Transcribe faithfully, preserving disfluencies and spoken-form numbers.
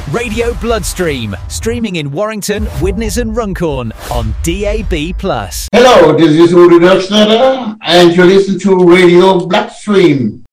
Radio Bloodstream, streaming in Warrington, Widnes and Runcorn on D A B plus. Hello, this is Uri Doksnada and you're listening to Radio Bloodstream.